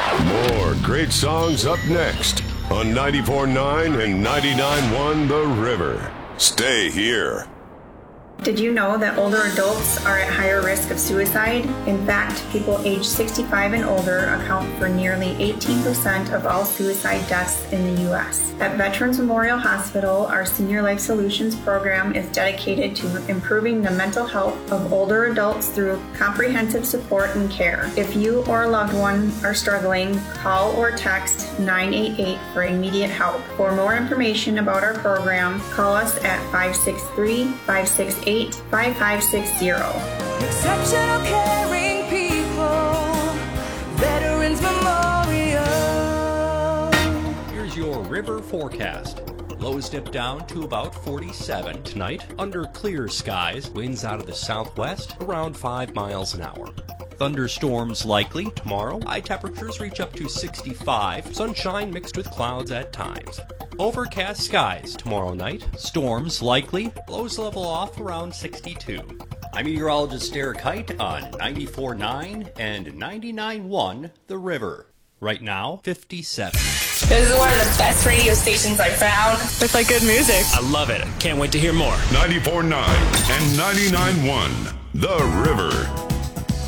More great songs up next on 94.9 and 99.1 The River. Stay here. Did you know that older adults are at higher risk of suicide? In fact, people aged 65 and older account for nearly 18% of all suicide deaths in the U.S. At Veterans Memorial Hospital, our Senior Life Solutions program is dedicated to improving the mental health of older adults through comprehensive support and care. If you or a loved one are struggling, call or text 988 for immediate help. For more information about our program, call us at 563-568-5560. Exceptional caring people, Veterans Memorial. Here's your river forecast. Lows dip down to about 47 tonight. Under clear skies, winds out of the southwest around 5 miles an hour. Thunderstorms likely tomorrow. High temperatures reach up to 65. Sunshine mixed with clouds at times. Overcast skies tomorrow night. Storms likely. Lows level off around 62. I'm meteorologist Derek Height on 94.9 and 99.1 The River. Right now, 57. This is one of the best radio stations I've found. With like good music. I love it. Can't wait to hear more. 94.9 and 99.1 The River.